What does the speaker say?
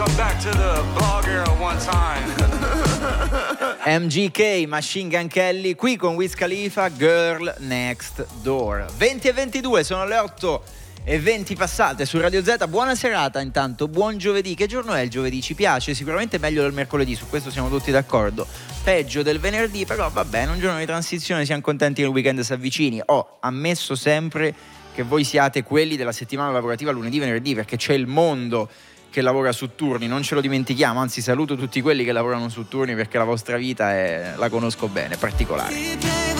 MGK, Machine Gun Kelly, qui con Wiz Khalifa, Girl Next Door. 20:22, sono le 8:20 passate su Radio Z. Buona serata intanto, buon giovedì. Che giorno è il giovedì? Ci piace, sicuramente meglio del mercoledì, su questo siamo tutti d'accordo. Peggio del venerdì, però va bene, un giorno di transizione, siamo contenti che il weekend si avvicini. Ho ammesso sempre che voi siate quelli della settimana lavorativa lunedì, venerdì, perché c'è il mondo che lavora su turni, non ce lo dimentichiamo, anzi saluto tutti quelli che lavorano su turni perché la vostra vita la conosco bene, particolare.